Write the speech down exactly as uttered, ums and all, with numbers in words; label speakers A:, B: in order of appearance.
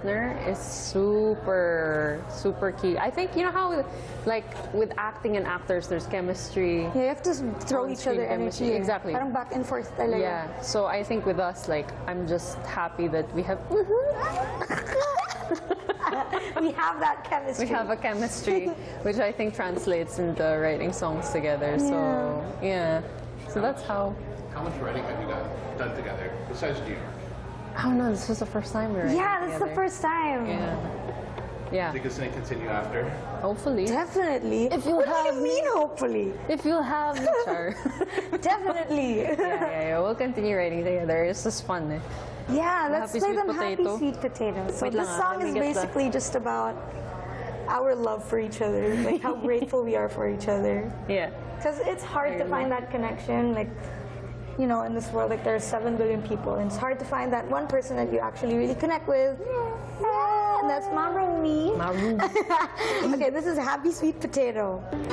A: partner is super, super key. I think, you know how, like, with acting and actors, there's chemistry.
B: Yeah, you have to throw each other
A: chemistry.
B: energy.
A: Exactly.
B: Parang back and forth talaga.
A: Yeah, so I think with us, like, I'm just happy that we have...
B: We have that chemistry.
A: We have a chemistry, which I think translates into writing songs together. So, yeah. So that's how...
C: How much writing have you done, done together, besides New York?
A: I don't know, this was the first time we were writing
B: Yeah, this is the
A: together.
B: first time.
A: Yeah. Yeah.
C: Think it's going to continue after?
A: Hopefully.
B: Definitely.
A: If you
B: what
A: have
B: do you mean, hopefully?
A: If you'll have me, Char.
B: Definitely.
A: yeah, yeah, yeah. We'll continue writing together. It's just fun. Eh?
B: Yeah, let's
A: Happy
B: play
A: Sweet
B: them
A: Potato.
B: Happy Sweet Potato. So
A: Wait
B: this
A: lang ah,
B: song
A: let
B: is
A: me get the-
B: basically just about our love for each other, like how grateful we are for each other.
A: Yeah.
B: Because it's hard to
A: Very
B: find
A: much.
B: that connection, like, you know, in this world, like there's seven billion people, and it's hard to find that one person that you actually really connect with. Yeah, and that's Maroon me.
A: Maroon.
B: Okay, this is Happy Sweet Potato.